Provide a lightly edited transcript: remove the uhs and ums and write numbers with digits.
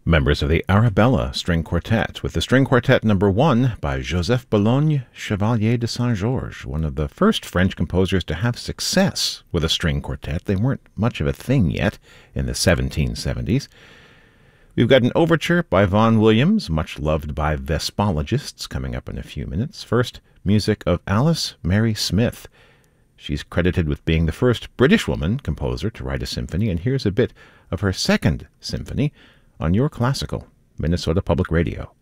Members of the Arabella String Quartet, with the String Quartet number 1 by Joseph Boulogne Chevalier de Saint-Georges, one of the first French composers to have success with a string quartet. They weren't much of a thing yet in the 1770s. We've got an overture by Vaughan Williams, much loved by Vespologists, coming up in a few minutes. First, music of Alice Mary Smith. She's credited with being the first British woman composer to write a symphony, and here's a bit of her second symphony on Your Classical, Minnesota Public Radio.